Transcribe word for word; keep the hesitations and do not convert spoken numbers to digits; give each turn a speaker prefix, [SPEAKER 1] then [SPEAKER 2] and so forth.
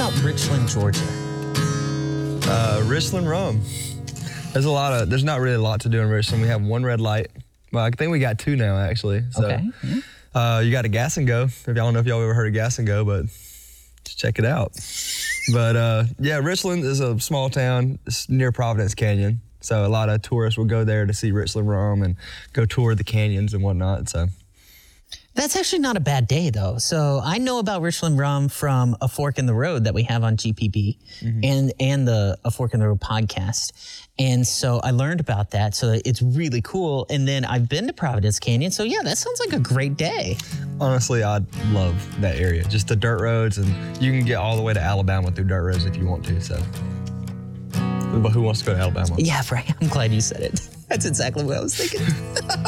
[SPEAKER 1] about Richland, Georgia?
[SPEAKER 2] Uh, Richland rum. There's a lot of, there's not really a lot to do in Richland. We have one red light. Well, I think we got two now, actually. So,
[SPEAKER 1] Okay. Yeah.
[SPEAKER 2] uh, you got a Gas and Go. If y'all don't know if y'all ever heard of Gas and Go, but just check it out. But uh, yeah, Richland is a small town. It's near Providence Canyon. So a lot of tourists will go there to see Richland rum and go tour the canyons and whatnot. So.
[SPEAKER 1] That's actually not a bad day, though. So I know about Richland rum from A Fork in the Road that we have on G P B mm-hmm. and and the A Fork in the Road podcast. And so I learned about that. So it's really cool. And then I've been to Providence Canyon. So yeah, that sounds like a great day.
[SPEAKER 2] Honestly, I love that area. Just the dirt roads, and you can get all the way to Alabama through dirt roads if you want to. So, but who wants to go to Alabama?
[SPEAKER 1] Yeah, right. I'm glad you said it. That's exactly what I was thinking.